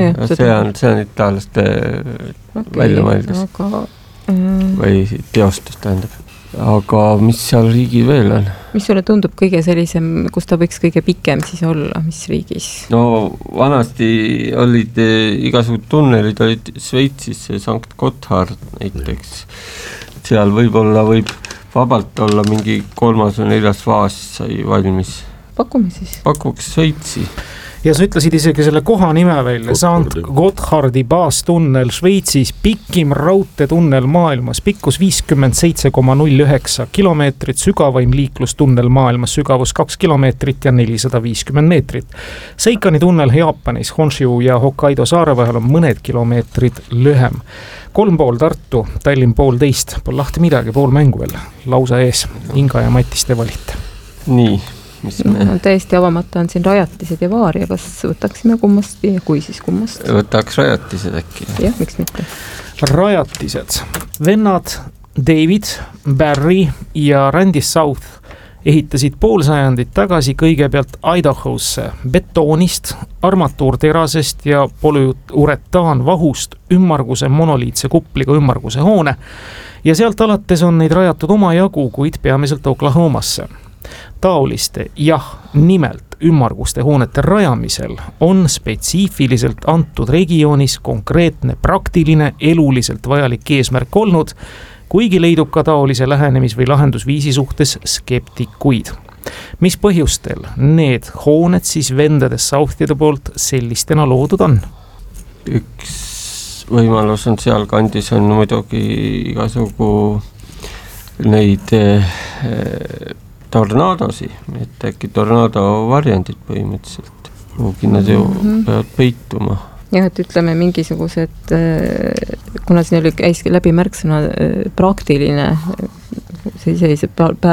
See on itaallaste välja mõeldus või teostus tähendab. Aga mis seal riigid veel on? Mis sulle tundub kõige sellisem, kus ta võiks kõige pikem siis olla, mis riigis? No vanasti olid igasugused tunnelid olid Sveitsis, Sankt Gotthard näiteks. Seal võib vabalt olla mingi 3. või 4. faas sai valmis. Pakume siis. Pakuks Sveitsi. Ja sa ütlesid isegi selle koha nime välja, Sankt Gotthardi baastunnel Šveitsis, pikim raudteetunnel maailmas, pikkus 57,09 kilomeetrit, sügavaim liiklustunnel maailmas, sügavus 2 kilomeetrit ja 450 meetrit. Seikani tunnel Jaapanis, Honshu ja Hokkaido saare vahel on mõned kilomeetrid lühem. 3,5 Tartu, Tallinn 1,5, pole lahti midagi, pool mängu veel, lausa ees, Inga ja Matis te valite. Nii. Täiesti avamata on siin rajatised ja Vaaria, kas võtaksime kummast ja kui siis kummast? Võtaks rajatised äkki. Jah, miks mitte? Rajatised. Vennad David, Barry ja Randy South ehitasid pool sajandit tagasi kõigepealt Idahosse betoonist, armatuurterasest ja polüuretaanvahust ümmarguse monoliitse kupliga ümmarguse hoone ja sealt alates on neid rajatud oma jagu, kuid peamiselt Oklahomasse. Taoliste, nimelt ümmarguste hoonete rajamisel on spetsiifiliselt antud regioonis konkreetne praktiline eluliselt vajalik eesmärk olnud, kuigi leidub ka taolise lähenemis- või lahendusviisi suhtes skeptikuid. Mis põhjustel need hooned siis vendades Southide poolt sellistena loodud on? Üks võimalus on seal kandis on muidugi igasugu neid tornaadosi, et äkki tornaado variandid põhimõtteliselt, kuhugi nad ju peavad peituma. Jah, et ütleme mingisugused, kuna siin oli käiski läbi märksõna praktiline, siis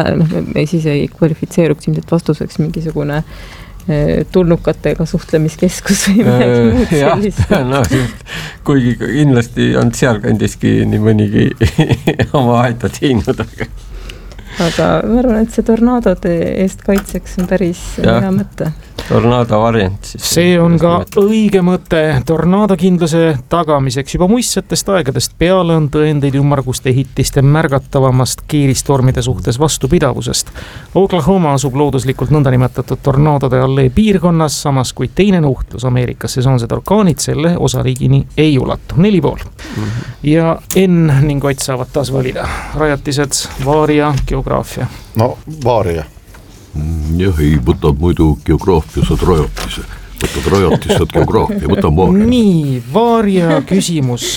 ei kvalifitseeruks ilmselt vastuseks mingisugune tulnukatega suhtlemiskeskus või midagi muud sellist. No, kuigi kindlasti on seal kandiski nii mõnigi oma aeda teinud, aga ma arvan, et see tornaadode eest kaitseks on päris hea mõte. Tornaado variant siis. See on ka õige mõte. Tornaadokindluse tagamiseks juba muistsetest aegadest peale on tõendeid ümmarguste ehitiste märgatavamast keeristormide suhtes vastupidavusest. Oklahoma asub looduslikult nõndanimetatud tornaadode allee piirkonnas, samas kui teine nuhtlus Ameerikas sesoonsed orkaanid selle osariigini ei ulatu. 4,5. Ja N ning Ott saavad taas valida. Rajatised, Vaaria, geograafia. No, Vaaria. Jah, ei võtad muidu geograafia, saad rajatise. Võtad rajatis, saad geograafia, võtan Vaaria. Nii, Vaaria küsimus.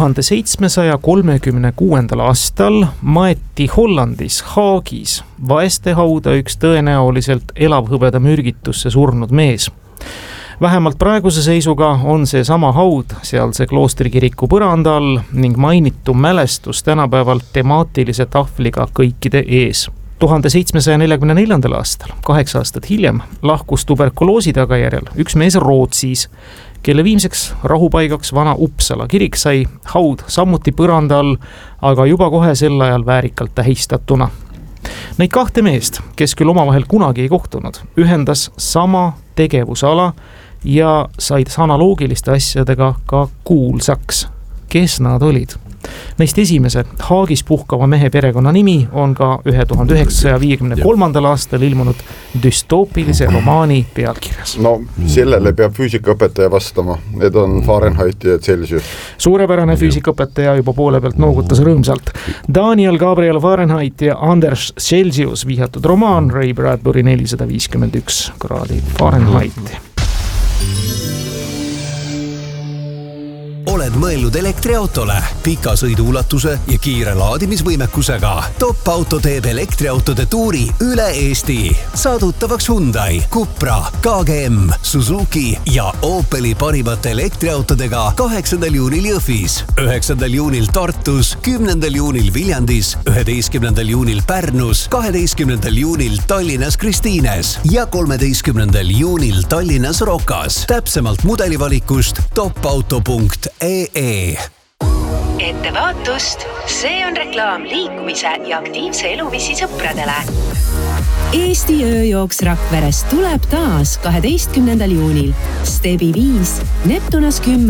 1736. aastal maeti Hollandis Haagis vaeste hauda üks tõenäoliselt elavhõbeda mürgitusse surnud mees. Vähemalt praeguse seisuga on see sama haud sealse kloostrikiriku põranda all ning mainitu mälestus tänapäeval temaatilise tahvliga kõikide ees. 1744. aastal, 8 aastat hiljem, lahkus tuberkuloosi tagajärjel üks mees Rootsis, kelle viimseks rahupaigaks vana Uppsala kirik sai, haud samuti põranda all, aga juba kohe sel ajal väärikalt tähistatuna. Neid 2 meest, kes küll omavahel kunagi ei kohtunud, ühendas sama tegevusala ja said analoogiliste asjadega ka kuulsaks. Kes nad olid? Neist esimese Haagis puhkava mehe perekonna nimi on ka 1953. aastal ilmunud düstoopilise romaani pealkirjas. No, sellele peab füüsikaõpetaja vastama. Need on Fahrenheit ja Celsius. Suurepärane füüsikaõpetaja juba poole pealt noogutas rõõmsalt. Daniel Gabriel Fahrenheit ja Anders Celsius vihatud romaan Ray Bradbury 451 kraadi Fahrenheiti. Oled mõelnud elektriautole, pika sõiduulatuse ja kiire laadimisvõimekusega. Top Auto teeb elektriautode tuuri üle Eesti. Saadutavaks Hyundai, Cupra, KGM, Suzuki ja Opeli parimate elektriautodega 8. juunil Jõhvis, 9. juunil Tartus, 10. juunil Viljandis, 11. juunil Pärnus, 12. juunil Tallinnas Kristiines ja 13. juunil Tallinnas Rokas. Täpsemalt mudelivalikust topauto.ee. Ettevaatust, see on reklaam liikumise ja aktiivse eluviisi sõpradele. Eesti ööjooks Rakveres tuleb taas 12. juunil. Stebi 5, Neptunas 10.